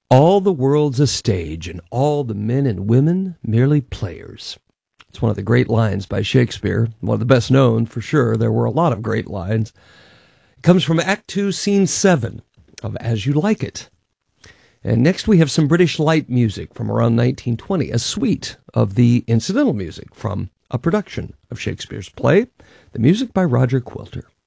All the world's a stage, and all the men and women merely players. It's one of the great lines by Shakespeare, one of the best known for sure. There were a lot of great lines. It comes from Act 2, Scene 7 of As You Like It. And next we have some British light music from around 1920, a suite of the incidental music from a production of Shakespeare's play, the music by Roger Quilter.